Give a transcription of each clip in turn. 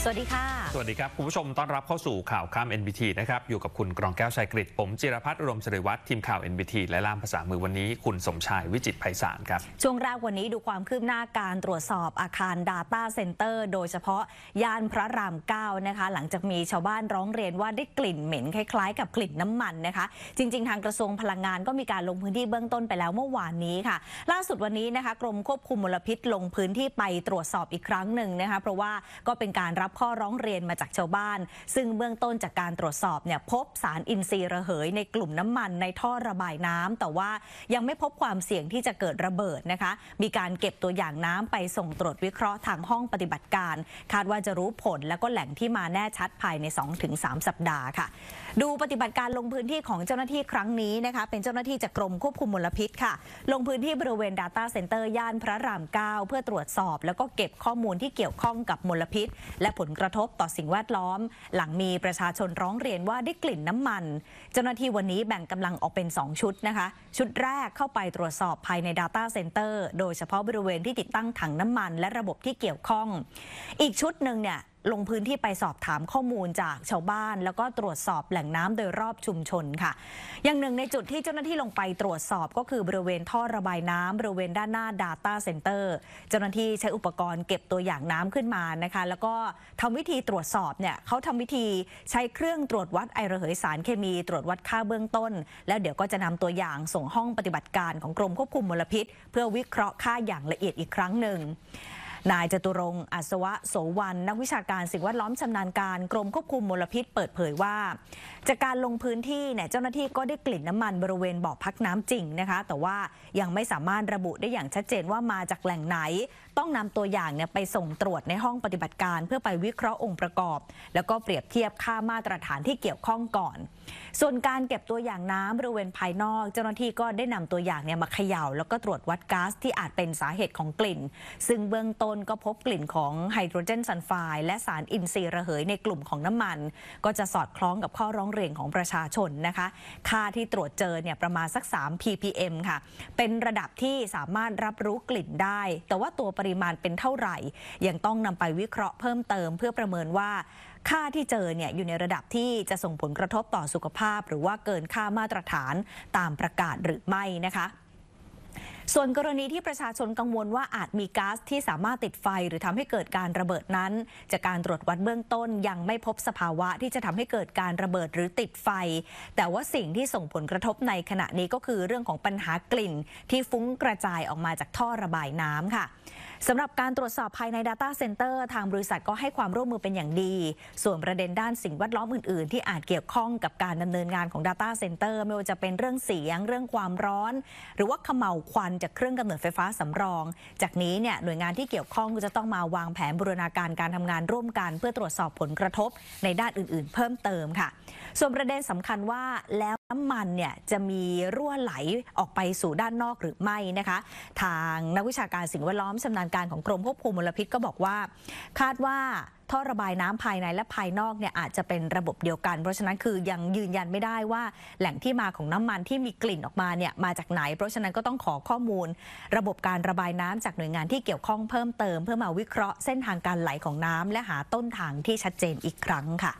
วัสดีค่ะสวัสดีครับคุณผู้ชมต้อนรับเข้าสู่ข่าวข้าม NBT นะครับอยู่กับคุณกรองแก้วชัยกฤษผมจิรพัฒน์รมศิริวัฒน์ทีมข่าว NBT และล่ามภาษามือวันนี้คุณสมชายวิจิตรไพศาลครับช่วงแรกวันนี้ดูความคืบหน้าการตรวจสอบอาคาร Data Center โดยเฉพาะย่านพระราม 9นะคะหลังจากมีชาวบ้านร้องเรียนว่าได้กลิ่นเหม็นคล้ายๆกับกลิ่นน้ำมันนะคะจริงๆทางกระทรวงพลังงานก็มีการลงพื้นที่เบื้องต้นไปแล้วเมื่อวานนี้ค่ะล่าสุดวันนี้นะคะกรมควบคุมมลพิษลงพื้นที่ไปตรวจสอบอีกครั้งหนึ่งนะคะเพราะว่าก็เป็นการรับข้อร้องเรียนมาจากชาวบ้านซึ่งเบื้องต้นจากการตรวจสอบเนี่ยพบสารอินทรีย์ระเหยในกลุ่มน้ำมันในท่อระบายน้ำแต่ว่ายังไม่พบความเสี่ยงที่จะเกิดระเบิดนะคะมีการเก็บตัวอย่างน้ำไปส่งตรวจวิเคราะห์ทางห้องปฏิบัติการคาดว่าจะรู้ผลและก็แหล่งที่มาแน่ชัดภายใน 2-3 สัปดาห์ค่ะดูปฏิบัติการลงพื้นที่ของเจ้าหน้าที่ครั้งนี้นะคะเป็นเจ้าหน้าที่จากกรมควบคุมมลพิษค่ะลงพื้นที่บริเวณ Data Center ย่านพระราม 9 เพื่อตรวจสอบแล้วก็เก็บข้อมูลที่เกี่ยวข้องกับมลพิษและผลกระทบต่อสิ่งแวดล้อมหลังมีประชาชนร้องเรียนว่าได้กลิ่นน้ำมันเจ้าหน้าที่วันนี้แบ่งกำลังออกเป็น2ชุดนะคะชุดแรกเข้าไปตรวจสอบภายใน Data Center โดยเฉพาะบริเวณที่ติดตั้งถังน้ำมันและระบบที่เกี่ยวข้องอีกชุดหนึ่งเนี่ยลงพื้นที่ไปสอบถามข้อมูลจากชาวบ้านแล้วก็ตรวจสอบแหล่งน้ำโดยรอบชุมชนค่ะอย่างหนึ่งในจุดที่เจ้าหน้าที่ลงไปตรวจสอบก็คือบริเวณท่อระบายน้ำบริเวณด้านหน้า Data Center เจ้าหน้าที่ใช้อุปกรณ์เก็บตัวอย่างน้ำขึ้นมานะคะแล้วก็ทำวิธีตรวจสอบเนี่ยเขาทำวิธีใช้เครื่องตรวจวัดไอระเหยสารเคมีตรวจวัดค่าเบื้องต้นแล้วเดี๋ยวก็จะนำตัวอย่างส่งห้องปฏิบัติการของกรมควบคุมมลพิษเพื่อวิเคราะห์ค่าอย่างละเอียดอีกครั้งหนึ่งนายจตุรงค์ อัศวะโสวรรณนักวิชาการสิ่งแวดล้อมชำนาญการกรมควบคุมมลพิษเปิดเผยว่าจากการลงพื้นที่เนี่ยเจ้าหน้าที่ก็ได้กลิ่นน้ำมันบริเวณบ่อพักน้ำจริงนะคะแต่ว่ายังไม่สามารถระบุได้อย่างชัดเจนว่ามาจากแหล่งไหนต้องนำตัวอย่างเนี่ยไปส่งตรวจในห้องปฏิบัติการเพื่อไปวิเคราะห์องค์ประกอบแล้วก็เปรียบเทียบค่ามาตรฐานที่เกี่ยวข้องก่อนส่วนการเก็บตัวอย่างน้ำบริเวณภายนอกเจ้าหน้าที่ก็ได้นำตัวอย่างเนี่ยมาเขย่าแล้วก็ตรวจวัดก๊าซที่อาจเป็นสาเหตุของกลิ่นซึ่งเบื้องต้นก็พบกลิ่นของไฮโดรเจนซัลไฟด์และสารอินทรีย์ระเหยในกลุ่มของน้ำมันก็จะสอดคล้องกับข้อร้องเรียนของประชาชนนะคะค่าที่ตรวจเจอเนี่ยประมาณสัก3 ppm ค่ะเป็นระดับที่สามารถรับรู้กลิ่นได้แต่ว่าตัวปริมาณเป็นเท่าไหร่ยังต้องนำไปวิเคราะห์เพิ่มเติมเพื่อประเมินว่าค่าที่เจอเนี่ยอยู่ในระดับที่จะส่งผลกระทบต่อสุขภาพหรือว่าเกินค่ามาตรฐานตามประกาศหรือไม่นะคะส่วนกรณีที่ประชาชนกังวลว่าอาจมีก๊าซที่สามารถติดไฟหรือทำให้เกิดการระเบิดนั้นจากการตรวจวัดเบื้องต้นยังไม่พบสภาวะที่จะทำให้เกิดการระเบิดหรือติดไฟแต่ว่าสิ่งที่ส่งผลกระทบในขณะนี้ก็คือเรื่องของปัญหากลิ่นที่ฟุ้งกระจายออกมาจากท่อระบายน้ำค่ะสำหรับการตรวจสอบภายใน Data Center ทางบริษัทก็ให้ความร่วมมือเป็นอย่างดีส่วนประเด็นด้านสิ่งแวดล้อมอื่นๆที่อาจเกี่ยวข้องกับการดำเนินงานของ Data Center ไม่ว่าจะเป็นเรื่องเสียงเรื่องความร้อนหรือว่าเขม่าวควันจากเครื่องกำเนิดไฟฟ้าสำรองจากนี้เนี่ยหน่วยงานที่เกี่ยวข้องจะต้องมาวางแผนบูรณาการการทำงานร่วมกันเพื่อตรวจสอบผลกระทบในด้านอื่นๆเพิ่มเติมค่ะส่วนประเด็นสำคัญว่าแล้วน้ำมันเนี่ยจะมีรั่วไหลออกไปสู่ด้านนอกหรือไม่นะคะทางนักวิชาการสิ่งแวดล้อมชำนาญการของกรมควบคุมมลพิษก็บอกว่าคาดว่าท่อระบายน้ำภายในและภายนอกเนี่ยอาจจะเป็นระบบเดียวกันเพราะฉะนั้นคือยังยืนยันไม่ได้ว่าแหล่งที่มาของน้ำมันที่มีกลิ่นออกมาเนี่ยมาจากไหนเพราะฉะนั้นก็ต้องขอข้อมูลระบบการระบายน้ำจากหน่วยงานที่เกี่ยวข้องเพิ่มเติมเพื่อมาวิเคราะห์เส้นทางการไหลของน้ำและหาต้นทางที่ชัดเจนอีกครั้งค่ะ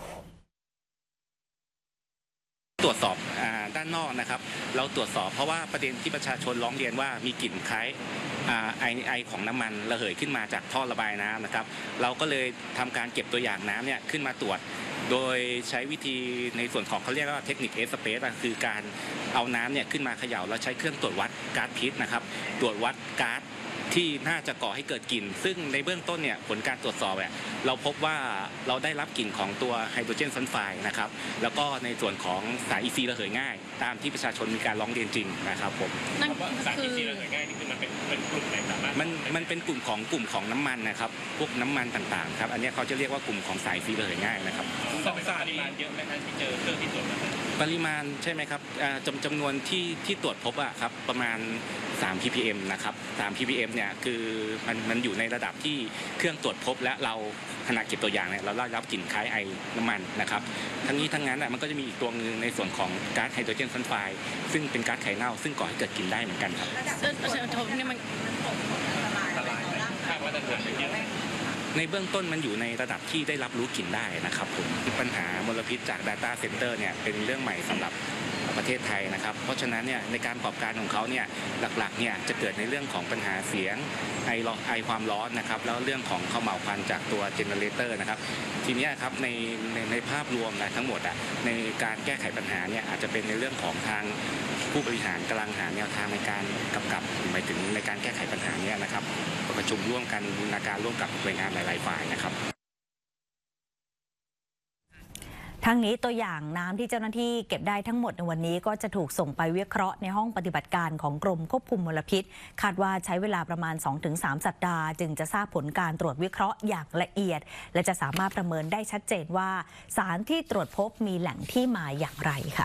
ตรวจสอบด้านนอกนะครับเราตรวจสอบเพราะว่าประเด็นที่ประชาชนร้องเรียนว่ามีกลิ่นคล้ายไอของน้ำมันระเหยขึ้นมาจากท่อระบายน้ำนะครับเราก็เลยทำการเก็บตัวอย่างน้ำเนี่ยขึ้นมาตรวจโดยใช้วิธีในส่วนของเขาเรียกว่าเทคนิคเอสเปซคือการเอาน้ำเนี่ยขึ้นมาเขย่าแล้วใช้เครื่องตรวจวัดก๊าซพิษนะครับตรวจวัดก๊าซที่น่าจะก่อให้เกิดกลิ่นซึ่งในเบื้องต้นเนี่ยผลการตรวจสอบเราพบว่าเราได้รับกลิ่นของตัวไฮโดรเจนซัลไฟด์นะครับแล้วก็ในส่วนของสารอินทรีย์ระเหยง่ายตามที่ประชาชนมีการร้องเรียนจริงนะครับผมนั่นสารอินทรีย์ระเหยง่ายนี่คือมันเป็นกลุ่มไหนสามารถมันเป็นกลุ่มของน้ำมันนะครับพวกน้ำมันต่างๆครับอันนี้เขาจะเรียกว่ากลุ่มของสารอินทรีย์ระเหยง่ายนะครับปริมาณเยอะไหมครับที่เจอเครื่องที่ตรวจปริมาณใช่ไหมครับจำนวนที่ตรวจพบครับประมาณ3 ppm นะครับ3 ppm เนี่ยคือมันอยู่ในระดับที่เครื่องตรวจพบและเราขณะเก็บตัวอย่างเนี่ยเราได้รับกลิ่นคล้ายไอน้ำมันนะครับทั้งนี้ทั้งนั้นมันก็จะมีอีกตัวนึงในส่วนของก๊าซไฮโดรเจนซัลไฟด์ซึ่งเป็นก๊าซไข่เน่าซึ่งก่อให้เกิดกลิ่นได้เหมือนกันครับนี่มันละลายคาดว่าจะเกิดเป็นยังไงในเบื้องต้นมันอยู่ในระดับที่ได้รับรู้กลิ่นได้นะครับผมปัญหามลพิษจาก Data Center เนี่ยเป็นเรื่องใหม่สำหรับประเทศไทยนะครับเพราะฉะนั้นเนี่ยในการประกอบการของเขาเนี่ยหลักๆเนี่ยจะเกิดในเรื่องของปัญหาเสียงไอความร้อนนะครับแล้วเรื่องของเขม่าวควันจากตัวเจเนเรเตอร์นะครับทีนี้ครับในภาพรวมนะทั้งหมดในการแก้ไขปัญหาเนี่ยอาจจะเป็นในเรื่องของทางผู้บริหารกำลังหาแนวทางในการกำกับหมายถึงในการแก้ไขปัญหานี้นะครับประชุมร่วมกันบูรณาการร่วมกับหน่วยงานหลายๆฝ่ายนะครับทั้งนี้ตัวอย่างน้ำที่เจ้าหน้าที่เก็บได้ทั้งหมดในวันนี้ก็จะถูกส่งไปวิเคราะห์ในห้องปฏิบัติการของกรมควบคุมมลพิษคาดว่าใช้เวลาประมาณ 2-3 สัปดาห์จึงจะทราบผลการตรวจวิเคราะห์อย่างละเอียดและจะสามารถประเมินได้ชัดเจนว่าสารที่ตรวจพบมีแหล่งที่มาอย่างไรค่ะ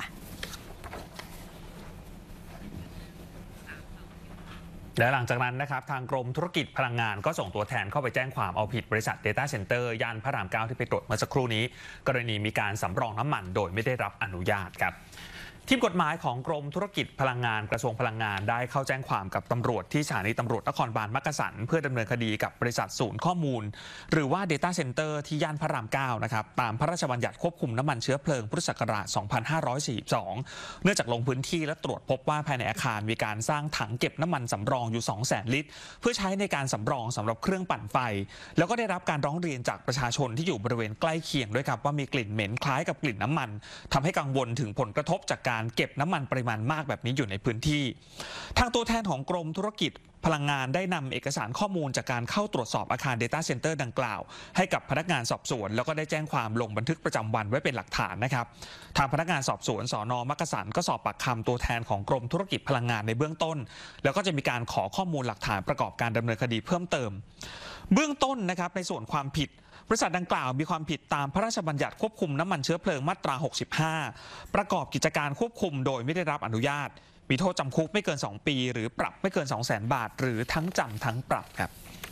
และหลังจากนั้นนะครับทางกรมธุรกิจพลังงานก็ส่งตัวแทนเข้าไปแจ้งความเอาผิดบริษัท Data Center ย่านพระราม 9 ที่ไปตรวจเมื่อสักครู่นี้กรณีมีการสำรองน้ำมันโดยไม่ได้รับอนุญาตครับทีมกฎหมายของกรมธุรกิจพลังงานกระทรวงพลังงานได้เข้าแจ้งความกับตำรวจที่สถานีตำรวจนครบาลมักกะสันเพื่อดำเนินคดีกับบริษัทศูนย์ข้อมูลหรือว่า Data Center ที่ย่านพระราม 9 นะครับตามพระราชบัญญัติควบคุมน้ำมันเชื้อเพลิงพุทธศักราช 2542 เนื่องจากลงพื้นที่และตรวจพบว่าภายในอาคารมีการสร้างถังเก็บน้ำมันสำรองอยู่ 200,000 ลิตรเพื่อใช้ในการสำรองสำหรับเครื่องปั่นไฟแล้วก็ได้รับการร้องเรียนจากประชาชนที่อยู่บริเวณใกล้เคียงด้วยครับว่ามีกลิ่นเหม็นคล้ายกับกลิ่นน้ำมันทำให้กังวลถึงผลกระทบจากการเก็บน้ำมันปริมาณมากแบบนี้อยู่ในพื้นที่ทางตัวแทนของกรมธุรกิจพลังงานได้นำเอกสารข้อมูลจากการเข้าตรวจสอบอาคาร Data Center ดังกล่าวให้กับพนักงานสอบสวนแล้วก็ได้แจ้งความลงบันทึกประจำวันไว้เป็นหลักฐานนะครับทางพนักงานสอบสวนสน.มักกะสันก็สอบปากคำตัวแทนของกรมธุรกิจพลังงานในเบื้องต้นแล้วก็จะมีการขอข้อมูลหลักฐานประกอบการดำเนินคดีเพิ่มเติมเบื้องต้นนะครับในส่วนความผิดบริษัทดังกล่าวมีความผิดตามพระราชบัญญัติควบคุมน้ำมันเชื้อเพลิงมาตรา 65 ประกอบกิจการควบคุมโดยไม่ได้รับอนุญาตมีโทษจำคุกไม่เกิน2 ปีหรือปรับไม่เกิน 200,000 บาทหรือทั้งจำทั้งปรับครับ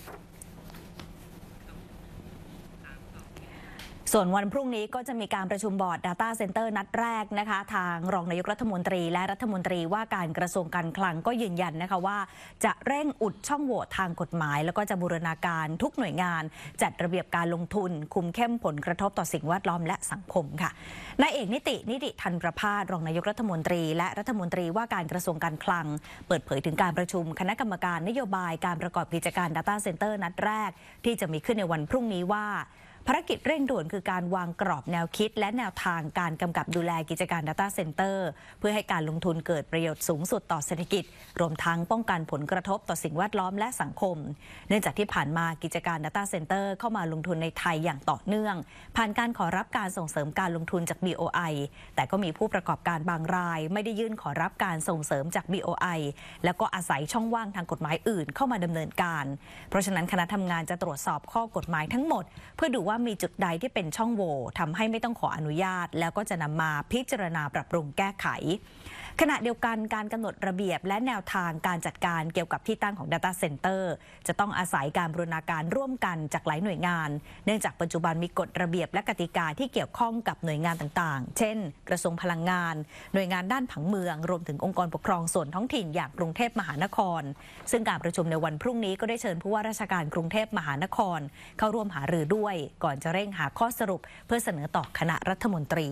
ส่วนวันพรุ่งนี้ก็จะมีการประชุมบอร์ด Data Center นัดแรกนะคะทางรองนายกรัฐมนตรีและรัฐมนตรีว่าการกระทรวงการคลังก็ยืนยันนะคะว่าจะเร่งอุดช่องโหว่ทางกฎหมายแล้วก็จะบูรณาการทุกหน่วยงานจัดระเบียบการลงทุนคุมเข้มผลกระทบต่อสิ่งแวดล้อมและสังคมค่ะนายเอกนิติธันประภาสรองนายกรัฐมนตรีและรัฐมนตรีว่าการกระทรวงการคลังเปิดเผยถึงการประชุมคณะกรรมการนโยบายการประกอบกิจการ Data Center นัดแรกที่จะมีขึ้นในวันพรุ่งนี้ว่าภารกิจเร่งด่วนคือการวางกรอบแนวคิดและแนวทางการกำกับดูแลกิจการ Data Center เพื่อให้การลงทุนเกิดประโยชน์สูงสุดต่อเศรษฐกิจรวมทั้งป้องกันผลกระทบต่อสิ่งแวดล้อมและสังคมเนื่องจากที่ผ่านมากิจการ Data Center เข้ามาลงทุนในไทยอย่างต่อเนื่องผ่านการขอรับการส่งเสริมการลงทุนจาก BOI แต่ก็มีผู้ประกอบการบางรายไม่ได้ยื่นขอรับการส่งเสริมจาก BOI แล้วก็อาศัยช่องว่างทางกฎหมายอื่นเข้ามาดำเนินการเพราะฉะนั้นคณะทำงานจะตรวจสอบข้อกฎหมายทั้งหมดเพื่อดูว่ามีจุดใดที่เป็นช่องโหว่ทำให้ไม่ต้องขออนุญาตแล้วก็จะนำมาพิจารณาปรับปรุงแก้ไขขณะเดียวกันการกำหนดระเบียบและแนวทางการจัดการเกี่ยวกับที่ตั้งของ Data Center จะต้องอาศัยการบูรณาการร่วมกันจากหลายหน่วยงานเนื่องจากปัจจุบันมีกฎระเบียบและกติกาที่เกี่ยวข้องกับหน่วยงานต่างๆเช่นกระทรวงพลังงานหน่วยงานด้านผังเมืองรวมถึงองค์กรปกครองส่วนท้องถิ่นอย่างกรุงเทพมหานครซึ่งการประชุมในวันพรุ่งนี้ก็ได้เชิญผู้ว่าราชการกรุงเทพมหานครเข้าร่วมหารือด้วยก่อนจะเร่งหาข้อสรุปเพื่อเสนอต่อคณะรัฐมนตรี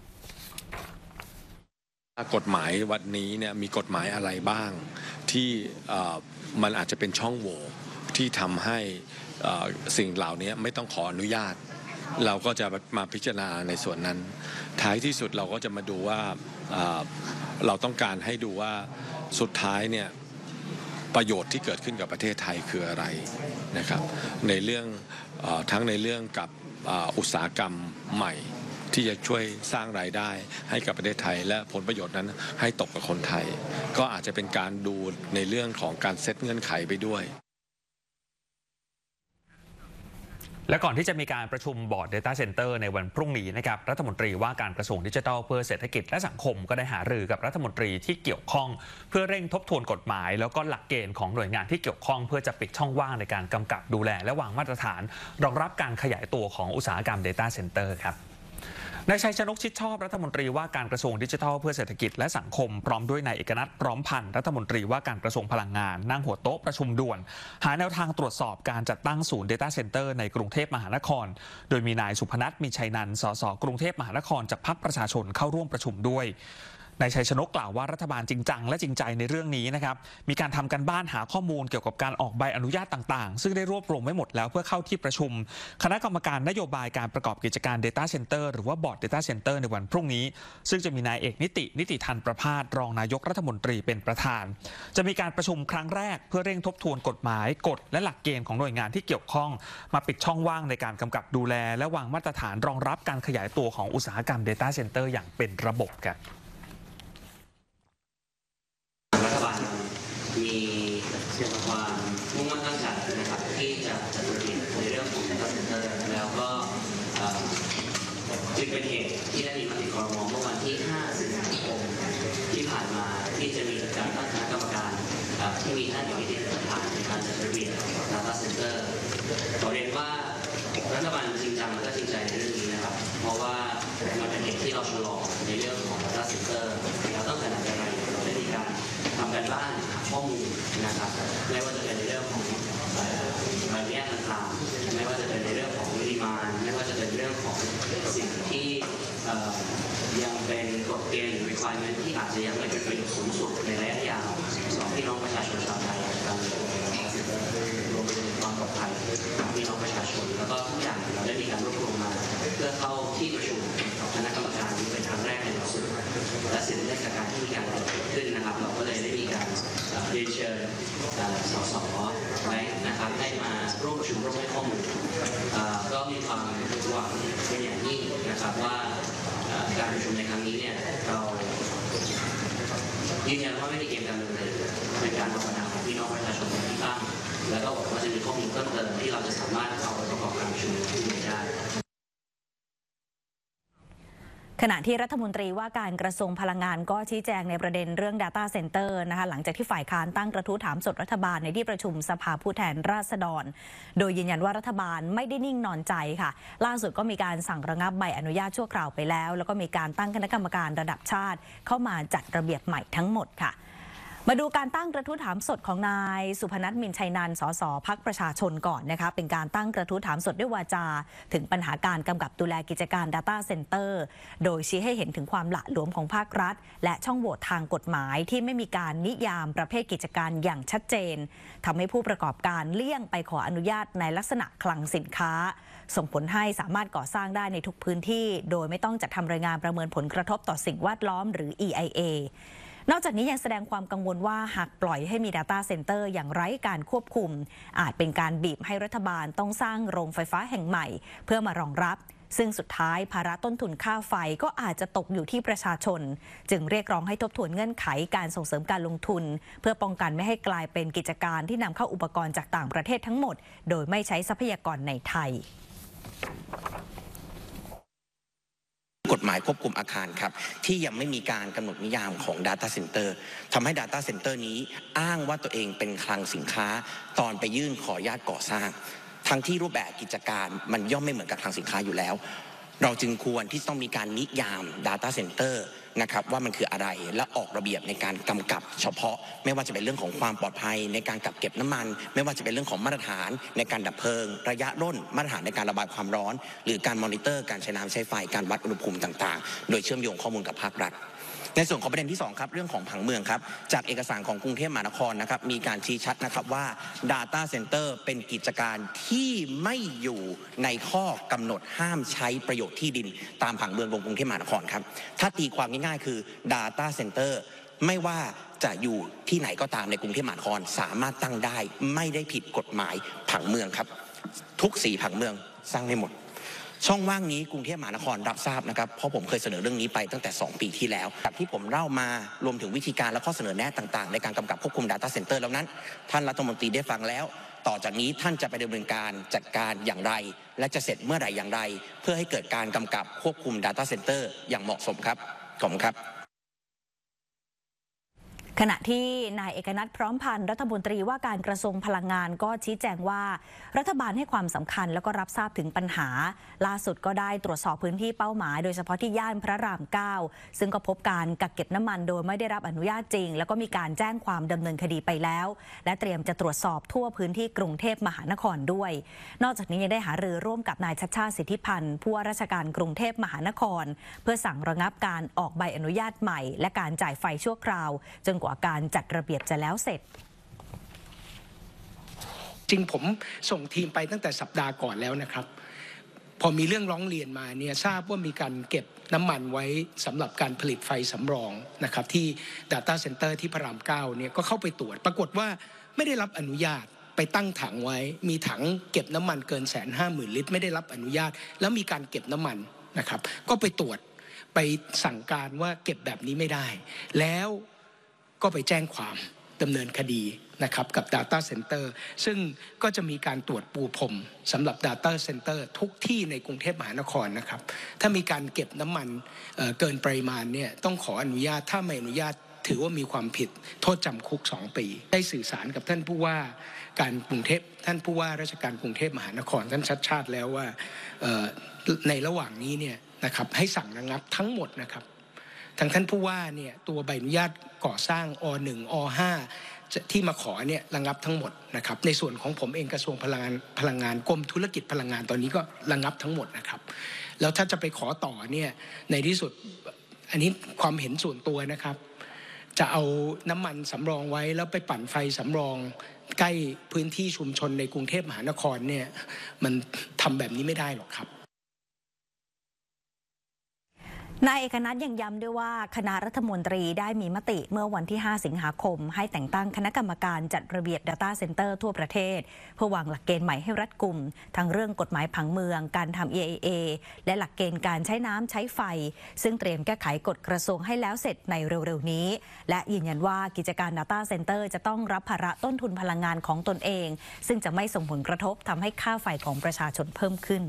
กฎหมายวันนี้เนี่ยมีกฎหมายอะไรบ้างที่มันอาจจะเป็นช่องโหว่ที่ทำให้สิ่งเหล่านี้ไม่ต้องขออนุญาตเราก็จะมาพิจารณาในส่วนนั้นท้ายที่สุดเราก็จะมาดูว่าเราต้องการให้ดูว่าสุดท้ายเนี่ยประโยชน์ที่เกิดขึ้นกับประเทศไทยคืออะไรนะครับในเรื่องทั้งในเรื่องกับอุตสาหกรรมใหม่ที่จะช่วยสร้างรายได้ให้กับประเทศไทยและผลประโยชน์นั้นให้ตกกับคนไทยก็อาจจะเป็นการดูในเรื่องของการเซตเงื่อนไขไปด้วยและก่อนที่จะมีการประชุมบอร์ด Data Center ในวันพรุ่งนี้นะครับรัฐมนตรีว่าการกระทรวงดิจิทัลเพื่อเศรษฐกิจและสังคมก็ได้หารือกับรัฐมนตรีที่เกี่ยวข้องเพื่อเร่งทบทวนกฎหมายแล้วก็หลักเกณฑ์ของหน่วยงานที่เกี่ยวข้องเพื่อจะปิดช่องว่างในการกำกับดูแลและวางมาตรฐานรองรับการขยายตัวของอุตสาหกรรม Data Center ครับนายชัยชนกชิดชอบรัฐมนตรีว่าการกระทรวงดิจิทัลเพื่อเศรษฐกิจและสังคมพร้อมด้วยนายเอกนัทพร้อมพันธ์รัฐมนตรีว่าการกระทรวงพลังงานนั่งหัวโต๊ะประชุมด่วนหาแนวทางตรวจสอบการจัดตั้งศูนย์ Data Center ในกรุงเทพมหานครโดยมีนายสุพนัทมีชัยนันท์สสกรุงเทพมหานครจากพรรคประชาชนเข้าร่วมประชุมด้วยนายชัยชนกกล่าวว่ารัฐบาลจริงจังและจริงใจในเรื่องนี้นะครับมีการทำกันบ้านหาข้อมูลเกี่ยวกับการออกใบอนุญาตต่างๆซึ่งได้รวบรวมไว้หมดแล้วเพื่อเข้าที่ประชุมคณะกรรมการนโยบายการประกอบกิจการ Data Center หรือว่า Board Data Center ในวันพรุ่งนี้ซึ่งจะมีนายเอกนิติธันประภาสรองนายกรัฐมนตรีเป็นประธานจะมีการประชุมครั้งแรกเพื่อเร่งทบทวนกฎหมายกฎและหลักเกณฑ์ของหน่วยงานที่เกี่ยวข้องมาปิดช่องว่างในการกำกับดูแลและวางมาตรฐานรองรับการขยายตัวของอุตสาหกรรม Data Center อย่างเป็นระบบกันรัฐบาลมีความมุ่งมั่นตั้งใจนะครับที่จะจัดระเบียบในเรื่องของ Data Center แล้วก็จึงเป็นเหตุที่ได้มีมติครม.เมื่อวันที่ 5 สิงหาคมที่ผ่านมาที่จะมีการตั้งคณะกรรมการที่มีท่านนิติเป็นประธานในการจัดระเบียบ Data Center ขอเรียนว่ารัฐบาลจริงจังและก็จริงใจในเรื่องนี้นะครับเพราะว่ามันเป็นเหตุที่เราชะลอในเรื่องของ Data Center เราต้องการอะไรเราได้มีการทำกันบ้านหาข้อมูลนะครับไม่ว่าจะเป็นในเรื่องของใบอนุญาตต่างๆไม่ว่าจะเป็นในเรื่องของปริมาณไม่ว่าจะเป็นเรื่องของสิ่งที่ยังเป็นกฎเกณฑ์หรือ requirement ที่อาจจะยังไม่เป็นประโยชน์สูงสุดในระยะยาวของพี่น้องประชาชนชาวไทยการรวมไปถึงความปลอดภัยของพี่น้องประชาชนแล้วก็ทุกอย่างเราได้มีการรวบรวมมาเพื่อเข้าที่ประชุมคณะกรรมการนี้เป็นครั้งแรกในประวัติศาสตร์และสิ่งแรกจากการที่มีการเกิดขึ้นนะครับเราก็เลยได้มีการเรียนเชิญสสไว้นะครับให้มาร่วมประชุมร่วมให้ข้อมูลก็มีความหวังเป็นอย่างยิ่งนะครับว่าการประชุมในครั้งนี้เนี่ยเรายืนยันว่าไม่มีเกมการเมืองเลยเป็นการภาวนาของพี่น้องประชาชนที่ตั้งแล้วก็หวังว่าจะมีข้อมูลเพิ่มเติมที่เราจะสามารถเอาไปประกอบการประชุมที่นี้ได้ขณะที่รัฐมนตรีว่าการกระทรวงพลังงานก็ชี้แจงในประเด็นเรื่อง Data Center นะคะหลังจากที่ฝ่ายค้านตั้งกระทู้ถามสดรัฐบาลในที่ประชุมสภาผู้แทนราษฎรโดยยืนยันว่ารัฐบาลไม่ได้นิ่งนอนใจค่ะล่าสุดก็มีการสั่งระงับใบอนุญาตชั่วคราวไปแล้วแล้วก็มีการตั้งคณะกรรมการระดับชาติเข้ามาจัดระเบียบใหม่ทั้งหมดค่ะมาดูการตั้งกระทู้ถามสดของนายสุพนัท มินชัยนันท์ สส พรรคประชาชนก่อนนะคะเป็นการตั้งกระทู้ถามสดด้วยวาจาถึงปัญหาการกำกับดูแลกิจการ Data Center โดยชี้ให้เห็นถึงความหละหลวมของภาครัฐและช่องโหว่ทางกฎหมายที่ไม่มีการนิยามประเภทกิจการอย่างชัดเจนทำให้ผู้ประกอบการเลี่ยงไปขออนุญาตในลักษณะคลังสินค้าส่งผลให้สามารถก่อสร้างได้ในทุกพื้นที่โดยไม่ต้องจัดทำรายงานประเมินผลกระทบต่อสิ่งแวดล้อมหรือ EIAนอกจากนี้ยังแสดงความกังวลว่าหากปล่อยให้มี Data Center อย่างไร้การควบคุมอาจเป็นการบีบให้รัฐบาลต้องสร้างโรงไฟฟ้าแห่งใหม่เพื่อมารองรับซึ่งสุดท้ายภาระต้นทุนค่าไฟก็อาจจะตกอยู่ที่ประชาชนจึงเรียกร้องให้ทบทวนเงื่อนไขการส่งเสริมการลงทุนเพื่อป้องกันไม่ให้กลายเป็นกิจการที่นำเข้าอุปกรณ์จากต่างประเทศทั้งหมดโดยไม่ใช้ทรัพยากรในไทยกฎหมายควบคุมอาคารครับที่ยังไม่มีการกำหนดนิยามของ Data Center ทำให้ Data Center นี้อ้างว่าตัวเองเป็นคลังสินค้าตอนไปยื่นขออนุญาตก่อสร้างทั้งที่รูปแบบกิจการมันย่อมไม่เหมือนกับคลังสินค้าอยู่แล้วเราจึงควรที่ต้องมีการนิยาม Data Center นะครับว่ามันคืออะไรและออกระเบียบในการกำกับเฉพาะไม่ว่าจะเป็นเรื่องของความปลอดภัยในการกักเก็บน้ำมันไม่ว่าจะเป็นเรื่องของมาตรฐานในการดับเพลิงระยะร่นมาตรฐานในการระบายความร้อนหรือการมอนิเตอร์การใช้น้ำใช้ไฟการวัดอุณหภูมิต่างๆโดยเชื่อมโยงข้อมูลกับภาครัฐในส่วนของประเด็นที่2ครับเรื่องของผังเมืองครับจากเอกสารของกรุงเทพมหานครนะครับมีการชี้ชัดนะครับว่า Data Center เป็นกิจการที่ไม่อยู่ในข้อกำหนดห้ามใช้ประโยชน์ที่ดินตามผังเมืองของกรุงเทพมหานครครับถ้าตีความง่ายๆคือ Data Center ไม่ว่าจะอยู่ที่ไหนก็ตามในกรุงเทพมหานครสามารถตั้งได้ไม่ได้ผิดกฎหมายผังเมืองครับทุก4ผังเมืองสร้างได้หมดช่องว่างนี้กรุงเทพมหานครรับทราบนะครับเพราะผมเคยเสนอเรื่องนี้ไปตั้งแต่2 ปีที่แล้วจากที่ผมเล่ามารวมถึงวิธีการและข้อเสนอแนะต่างๆในการกำกับควบคุม Data Center แล้วนั้นท่านรัฐมนตรีได้ฟังแล้วต่อจากนี้ท่านจะไปดำเนินการจัดการอย่างไรและจะเสร็จเมื่อไหร่อย่างไรเพื่อให้เกิดการกำกับควบคุม Data Center อย่างเหมาะสมครับขอบคุณครับขณะที่นายเอกนัทพร้อมพันธ์รัฐมนตรีว่าการกระทรวงพลังงานก็ชี้แจงว่ารัฐบาลให้ความสำคัญแล้วก็รับทราบถึงปัญหาล่าสุดก็ได้ตรวจสอบพื้นที่เป้าหมายโดยเฉพาะที่ย่านพระราม 9ซึ่งก็พบการกักเก็บน้ำมันโดยไม่ได้รับอนุญาตจริงแล้วก็มีการแจ้งความดำเนินคดีไปแล้วและเตรียมจะตรวจสอบทั่วพื้นที่กรุงเทพมหานครด้วยนอกจากนี้ยังได้หารือร่วมกับนายชัชชาติสิทธิพันธ์ผู้ว่าราชการกรุงเทพมหานครเพื่อสั่งระงับการออกใบอนุญาตใหม่และการจ่ายไฟชั่วคราวจนกว่าการจัดระเบียบจะแล้วเสร็จจริงผมส่งทีมไปตั้งแต่สัปดาห์ก่อนแล้วนะครับพอมีเรื่องร้องเรียนมาเนี่ยทราบว่ามีการเก็บน้ำมันไว้สำหรับการผลิตไฟสำรองนะครับที่ Data Center ที่พระราม 9เนี่ยก็เข้าไปตรวจปรากฏว่าไม่ได้รับอนุญาตไปตั้งถังไว้มีถังเก็บน้ำมันเกิน 150,000 ลิตรไม่ได้รับอนุญาตแล้วมีการเก็บน้ำมันนะครับก็ไปตรวจไปสั่งการว่าเก็บแบบนี้ไม่ได้แล้วก็ไปแจ้งความดำเนินคดีนะครับกับ Data Center ซึ่งก็จะมีการตรวจปูพรมสำหรับ Data Center ทุกที่ในกรุงเทพมหานครนะครับถ้ามีการเก็บน้ำมันเกินปริมาณเนี่ยต้องขออนุญาตถ้าไม่อนุญาตถือว่ามีความผิดโทษจำคุก2 ปีได้สื่อสารกับท่านผู้ว่าการกรุงเทพท่านผู้ว่าราชการกรุงเทพมหานครท่านชัดชาติแล้วว่าในระหว่างนี้เนี่ยนะครับให้สั่งระงับทั้งหมดนะครับทางท่านผู้ว่าเนี่ยตัวใบอนุญาตก่อสร้างอ1อ5ที่มาขอเนี่ยระงับทั้งหมดนะครับในส่วนของผมเองกระทรวงพลังงานกรมธุรกิจพลังงานตอนนี้ก็ระงับทั้งหมดนะครับแล้วถ้าจะไปขอต่อเนี่ยในที่สุดอันนี้ความเห็นส่วนตัวนะครับจะเอาน้ำมันสำรองไว้แล้วไปปั่นไฟสำรองใกล้พื้นที่ชุมชนในกรุงเทพมหานครเนี่ยมันทำแบบนี้ไม่ได้หรอกครับนายเอกนัทยังย้ำด้วยว่าคณะรัฐมนตรีได้มีมติเมื่อวันที่ 5 สิงหาคมให้แต่งตั้งคณะกรรมการจัดระเบียบ Data Center ทั่วประเทศเพื่อวางหลักเกณฑ์ใหม่ให้รัดกุมทั้งเรื่องกฎหมายผังเมืองการทำ EIA และหลักเกณฑ์การใช้น้ำใช้ไฟซึ่งเตรียมแก้ไขกฎกระทรวงให้แล้วเสร็จในเร็วๆนี้และยืนยันว่ากิจการ Data Center จะต้องรับภาระต้นทุนพลังงานของตนเองซึ่งจะไม่ส่งผลกระทบทำให้ค่าไฟของประชาชนเพิ่มขึ้น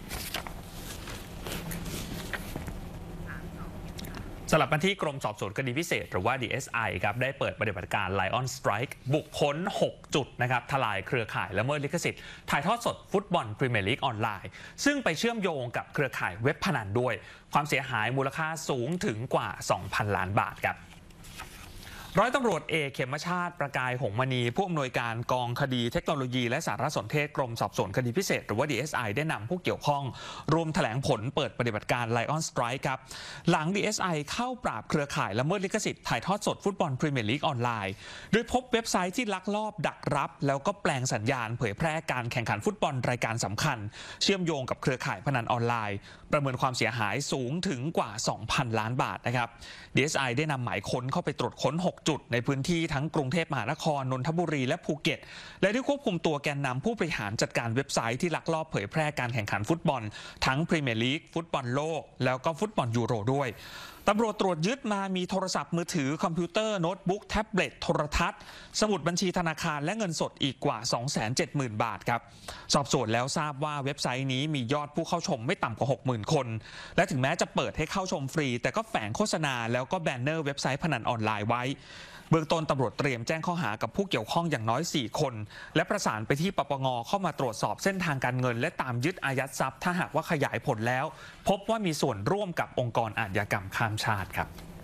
สลับมาที่กรมสอบสวนคดีพิเศษหรือว่า DSI ครับได้เปิดปฏิบัติการ Lion Strike บุกค้น 6 จุดนะครับทลายเครือข่ายละเมิดลิขสิทธิ์ถ่ายทอดสดฟุตบอลพรีเมียร์ลีกออนไลน์ซึ่งไปเชื่อมโยงกับเครือข่ายเว็บพนันด้วยความเสียหายมูลค่าสูงถึงกว่า 2,000 ล้านบาทครับร้อยตำรวจเอกเขมชาติประกายหงมณีผู้อำนวยการกองคดีเทคโนโลยีและสารสนเทศกรมสอบสวนคดีพิเศษหรือว่า DSI ได้นำผู้เกี่ยวข้องรวมแถลงผลเปิดปฏิบัติการ Lion Strike ครับหลัง DSI เข้าปราบเครือข่ายละเมิดลิขสิทธิ์ถ่ายทอดสดฟุตบอลพรีเมียร์ลีกออนไลน์โดยพบเว็บไซต์ที่ลักลอบดักรับแล้วก็แปลงสัญญาณเผยแพร่การแข่งขันฟุตบอลรายการสำคัญเชื่อมโยงกับเครือข่ายพนันออนไลน์ประเมินความเสียหายสูงถึงกว่า 2,000 ล้านบาทนะครับ DSI ได้นำหมายค้นเข้าไปตรวจค้น 6 จุดในพื้นที่ทั้งกรุงเทพมหานครนนทบุรีและภูเก็ตและได้ควบคุมตัวแกนนำผู้บริหารจัดการเว็บไซต์ที่ลักลอบเผยแพร่การแข่งขันฟุตบอลทั้งพรีเมียร์ลีกฟุตบอลโลกแล้วก็ฟุตบอลยูโรด้วยตำรวจตรวจยึดมามีโทรศัพท์มือถือคอมพิวเตอร์โน้ตบุ๊กแท็บเล็ตโทรทัศน์สมุดบัญชีธนาคารและเงินสดอีกกว่า 270,000 บาทครับสอบสวนแล้วทราบว่าเว็บไซต์นี้มียอดผู้เข้าชมไม่ต่ำกว่า 60,000 คนและถึงแม้จะเปิดให้เข้าชมฟรีแต่ก็แฝงโฆษณาแล้วก็แบนเนอร์เว็บไซต์พนันออนไลน์ไว้เบื้องต้นตำรวจเตรียมแจ้งข้อหากับผู้เกี่ยวข้องอย่างน้อย4 คนและประสานไปที่ปปง.เข้ามาตรวจสอบเส้นทางการเงินและตามยึดอายัดทรัพย์ถ้าหากว่าขยายผลแล้วพบว่ามีส่วนร่วมกับองค์กรอาชญากรรมข้ามชาติครับ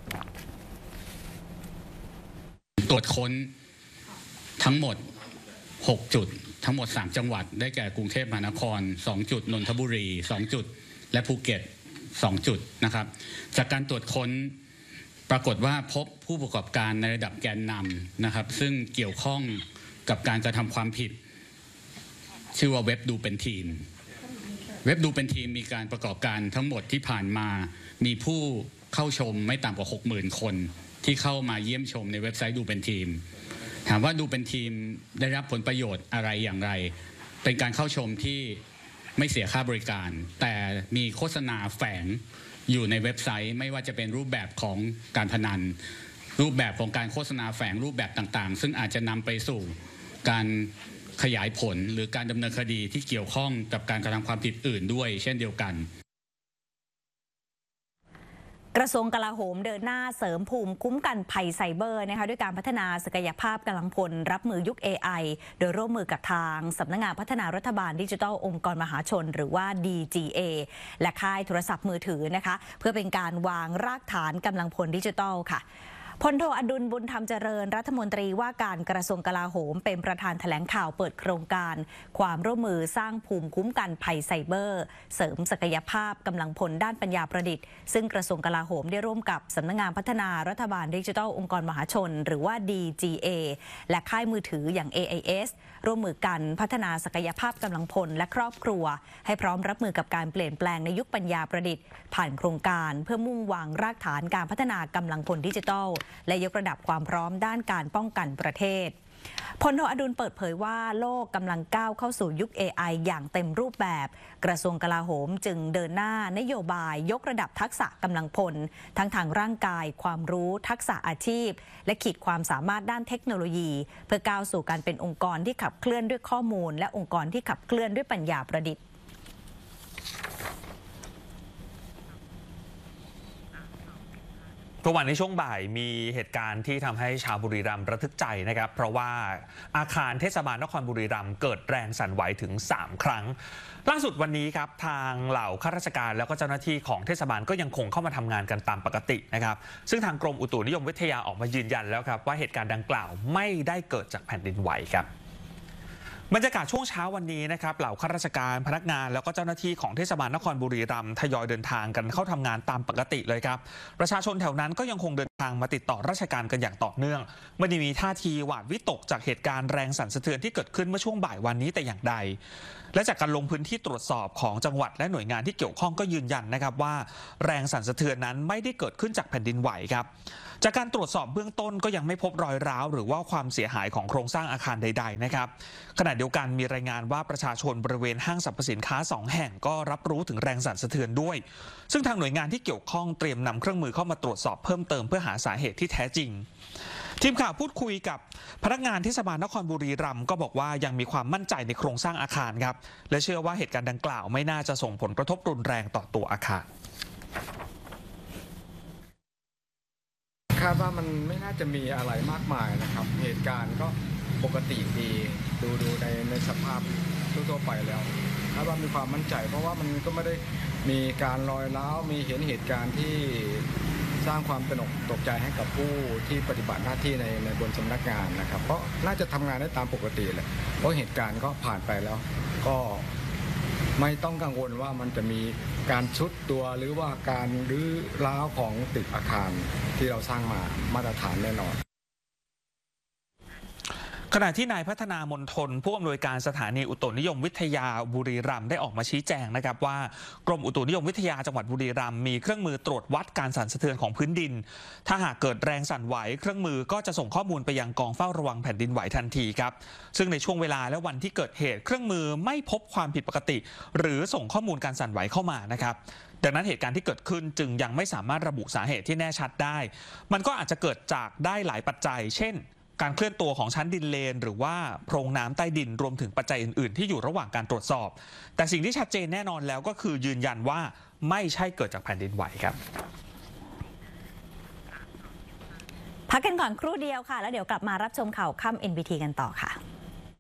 ตรวจค้นทั้งหมด6 จุดทั้งหมด3 จังหวัดได้แก่กรุงเทพมหานคร2 จุดนนทบุรี2 จุดและภูเก็ต2 จุดนะครับจากการตรวจค้นปรากฏว่าพบผู้ประกอบการในระดับแกนนำนะครับซึ่งเกี่ยวข้องกับการกระทำความผิดชื่อว่าเว็บดูเป็นทีมเว็บดูเป็นทีมมีการประกอบการทั้งหมดที่ผ่านมามีผู้เข้าชมไม่ต่ำกว่า 60,000 คนที่เข้ามาเยี่ยมชมในเว็บไซต์ดูเป็นทีมถามว่าดูเป็นทีมได้รับผลประโยชน์อะไรอย่างไรเป็นการเข้าชมที่ไม่เสียค่าบริการแต่มีโฆษณาแฝงอยู่ในเว็บไซต์ไม่ว่าจะเป็นรูปแบบของการพนันรูปแบบของการโฆษณาแฝงรูปแบบต่างๆซึ่งอาจจะนำไปสู่การขยายผลหรือการดำเนินคดีที่เกี่ยวข้องกับการกระทำความผิดอื่นด้วยเช่นเดียวกันกระทรวงกลาโหมเดินหน้าเสริมภูมิคุ้มกันภัยไซเบอร์นะคะด้วยการพัฒนาศักยภาพกำลังพลรับมือยุค AI โดยร่วมมือกับทางสำนักงานพัฒนารัฐบาลดิจิทัลองค์กรมหาชนหรือว่า DGA และค่ายโทรศัพท์มือถือนะคะเพื่อเป็นการวางรากฐานกำลังพลดิจิทัลค่ะพลโทอดุลบุญธรรมเจริญรัฐมนตรีว่าการกระทรวงกลาโหมเป็นประธานแถลงข่าวเปิดโครงการความร่วมมือสร้างภูมิคุ้มกันภัยไซเบอร์เสริมศักยภาพกำลังพลด้านปัญญาประดิษฐ์ซึ่งกระทรวงกลาโหมได้ร่วมกับสำนักงานพัฒนารัฐบาลดิจิทัลองค์กรมหาชนหรือว่า DGA และค่ายมือถืออย่าง AIS ร่วมมือกันพัฒนาศักยภาพกำลังพลและครอบครัวให้พร้อมรับมือกับการเปลี่ยนแปลงในยุคปัญญาประดิษฐ์ผ่านโครงการเพื่อมุ่งวางรากฐานการพัฒนากำลังพลดิจิทัลและยกระดับความพร้อมด้านการป้องกันประเทศพลโทอดุลเปิดเผยว่าโลกกำลังก้าวเข้าสู่ยุค AI อย่างเต็มรูปแบบกระทรวงกลาโหมจึงเดินหน้านโยบายยกระดับทักษะกำลังพลทั้งทางร่างกายความรู้ทักษะอาชีพและขีดความสามารถด้านเทคโนโลยีเพื่อก้าวสู่การเป็นองค์กรที่ขับเคลื่อนด้วยข้อมูลและองค์กรที่ขับเคลื่อนด้วยปัญญาประดิษฐ์เมื่อวานในช่วงบ่ายมีเหตุการณ์ที่ทำให้ชาวบุรีรัมย์ระทึกใจนะครับเพราะว่าอาคารเทศบาลนครบุรีรัมย์เกิดแรงสั่นไหวถึง3 ครั้งล่าสุดวันนี้ครับทางเหล่าข้าราชการแล้วก็เจ้าหน้าที่ของเทศบาลก็ยังคงเข้ามาทำงานกันตามปกตินะครับซึ่งทางกรมอุตุนิยมวิทยาออกมายืนยันแล้วครับว่าเหตุการณ์ดังกล่าวไม่ได้เกิดจากแผ่นดินไหวครับบรรยากาศช่วงเช้าวันนี้นะครับเหล่าข้าราชการพนักงานแล้วก็เจ้าหน้าที่ของเทศบาลนครบุรีรัมย์ทยอยเดินทางกันเข้าทำงานตามปกติเลยครับประชาชนแถวนั้นก็ยังคงเดินทางมาติดต่อราชการกันอย่างต่อเนื่องไม่ได้มีท่าทีหวาดวิตกจากเหตุการณ์แรงสั่นสะเทือนที่เกิดขึ้นเมื่อช่วงบ่ายวันนี้แต่อย่างใดและจากการลงพื้นที่ตรวจสอบของจังหวัดและหน่วยงานที่เกี่ยวข้องก็ยืนยันนะครับว่าแรงสั่นสะเทือนนั้นไม่ได้เกิดขึ้นจากแผ่นดินไหวครับจากการตรวจสอบเบื้องต้นก็ยังไม่พบรอยร้าวหรือว่าความเสียหายของโครงสร้างอาคารใดๆนะครับขณะเดียวกันมีรายงานว่าประชาชนบริเวณห้างสรรพสินค้า2 แห่งก็รับรู้ถึงแรงสั่นสะเทือนด้วยซึ่งทางหน่วยงานที่เกี่ยวข้องเตรียมนำเครื่องมือเข้ามาตรวจสอบเพิ่มเติมเพื่อหาสาเหตุที่แท้จริงทีมข่าวพูดคุยกับพนักงานเทศบาลนครบุรีรัมย์ก็บอกว่ายังมีความมั่นใจในโครงสร้างอาคารครับและเชื่อว่าเหตุการณ์ดังกล่าวไม่น่าจะส่งผลกระทบรุนแรงต่อตัวอาคารคาดว่ามันไม่น่าจะมีอะไรมากมายนะครับเหตุการณ์ก็ปกติดีดูในสภาพทั่วไปแล้วคาดว่ามีความมั่นใจเพราะว่ามันก็ไม่ได้มีการลอยร้าวมีเห็นเหตุการณ์ที่สร้างความตกใจให้กับผู้ที่ปฏิบัติหน้าที่ในบนสำนักงานนะครับเพราะน่าจะทำงานได้ตามปกติเลยเพราะเหตุการณ์ก็ผ่านไปแล้วก็ไม่ต้องกังวลว่ามันจะมีการทรุดตัวหรือว่าการรื้อร้าวของตึกอาคารที่เราสร้างมาตรฐานแน่นอนขณะที่นายพัฒนามณฑลผู้อำนวยการสถานีอุตุนิยมวิทยาบุรีรัมย์ได้ออกมาชี้แจงนะครับว่ากรมอุตุนิยมวิทยาจังหวัดบุรีรัมย์มีเครื่องมือตรวจวัดการสั่นสะเทือนของพื้นดินถ้าหากเกิดแรงสั่นไหวเครื่องมือก็จะส่งข้อมูลไปยังกองเฝ้าระวังแผ่นดินไหวทันทีครับซึ่งในช่วงเวลาและวันที่เกิดเหตุเครื่องมือไม่พบความผิดปกติหรือส่งข้อมูลการสั่นไหวเข้ามานะครับดังนั้นเหตุการณ์ที่เกิดขึ้นจึงยังไม่สามารถระบุสาเหตุที่แน่ชัดได้มันก็อาจจะเกิดจากได้หลายปัจจัยเช่นการเคลื่อนตัวของชั้นดินเลนหรือว่าโพรงน้ำใต้ดินรวมถึงปัจจัยอื่นๆที่อยู่ระหว่างการตรวจสอบแต่สิ่งที่ชัดเจนแน่นอนแล้วก็คือยืนยันว่าไม่ใช่เกิดจากแผ่นดินไหวครับพักกันก่อนครู่เดียวค่ะแล้วเดี๋ยวกลับมารับชมข่าวค่ำ NBT กันต่อค่ะ